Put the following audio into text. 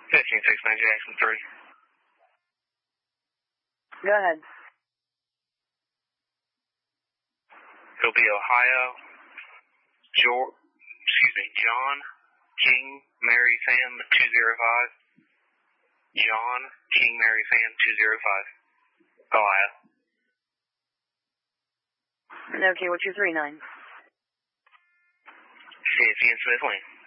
1569 Jackson 3. Go ahead. It'll be Ohio, John King Mary Sam 205. John King Mary Sam 205. Ohio. Okay, what's your 39? CSE and Smith Lane.